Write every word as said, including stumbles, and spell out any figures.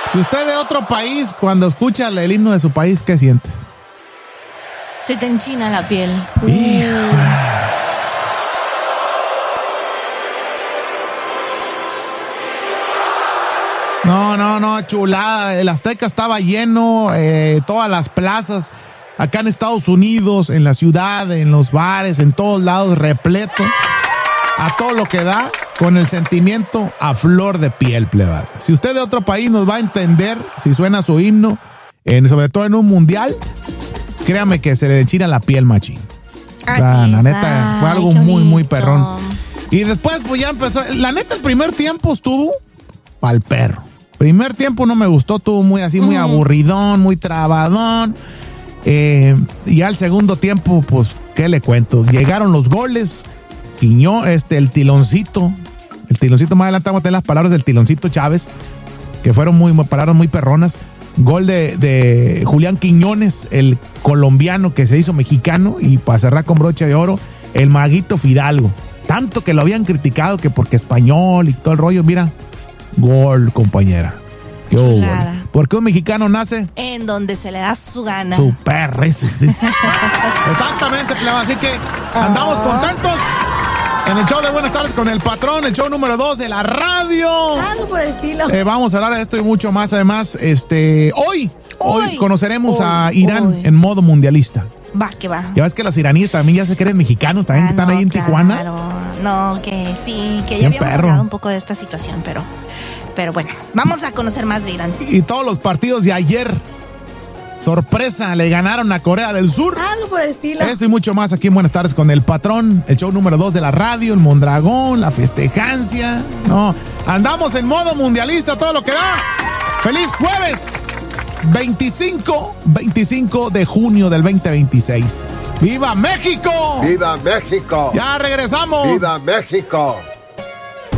Si usted de otro país, cuando escucha el himno de su país, ¿qué siente? Se te enchina la piel. Hijo. No, no, no, chulada. El Azteca estaba lleno, eh, todas las plazas, acá en Estados Unidos, en la ciudad, en los bares, en todos lados, repleto, a todo lo que da, con el sentimiento a flor de piel, plebada. Si usted de otro país nos va a entender, si suena su himno, en, sobre todo en un mundial, créame que se le enchina la piel, machín. Así la, es. la neta, Ay, fue algo qué muy, muy bonito. perrón. Y después, pues ya empezó. La neta, el primer tiempo estuvo pa'l perro. Primer tiempo no me gustó, estuvo muy así, muy uh-huh. aburridón, muy trabadón. Eh, y ya el segundo tiempo, pues, ¿qué le cuento? Llegaron los goles. Quiñón, este, el tiloncito. El tiloncito, más adelante vamos a tener las palabras del tiloncito Chávez, que fueron muy, palabras muy perronas. Gol de, de Julián Quiñones, el colombiano que se hizo mexicano, y para cerrar con broche de oro, el maguito Fidalgo. Tanto que lo habían criticado que porque español y todo el rollo, mira, gol, compañera. Qué gol. ¿Por qué un mexicano nace? En donde se le da su gana. Su perra. Exactamente, claro. Así que andamos oh. contentos en el show de Buenas Tardes con el Patrón, el show número dos de la radio. Algo por el estilo. Eh, vamos a hablar de esto y mucho más. Además, este, hoy, hoy, hoy conoceremos hoy, a Irán hoy. en modo mundialista. Va, que va. Ya ves que los iraníes también ya se creen mexicanos, también ah, que están no, ahí en claro. Tijuana. No, que sí, que ya Bien habíamos perro. hablado un poco de esta situación, pero, pero bueno, vamos a conocer más de Irán. Y todos los partidos de ayer, sorpresa, le ganaron a Corea del Sur. Algo por el estilo. Esto y mucho más aquí en Buenas Tardes con el Patrón, el show número dos de la radio, el Mondragón, la festejancia. No, andamos en modo mundialista, todo lo que da. ¡Feliz jueves! veinticinco, veinticinco de junio del veinte veintiséis. ¡Viva México! ¡Viva México! ¡Ya regresamos! ¡Viva México!